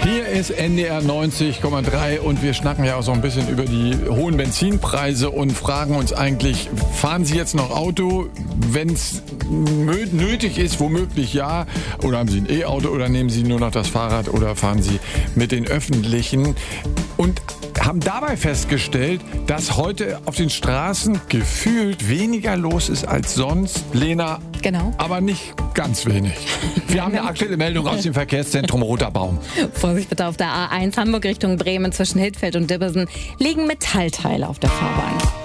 Hier ist NDR 90,3 und wir schnacken ja auch so ein bisschen über die hohen Benzinpreise und fragen uns eigentlich, fahren Sie jetzt noch Auto, wenn es nötig ist, womöglich ja, oder haben Sie ein E-Auto oder nehmen Sie nur noch das Fahrrad oder fahren Sie mit den Öffentlichen und haben dabei festgestellt, dass heute auf den Straßen gefühlt weniger los ist als sonst. Lena, genau, aber nicht ganz wenig. Wir haben eine aktuelle Meldung aus dem Verkehrszentrum Roter Baum. Vorsicht bitte auf der A1 Hamburg Richtung Bremen zwischen Hildfeld und Dibbersen liegen Metallteile auf der Fahrbahn.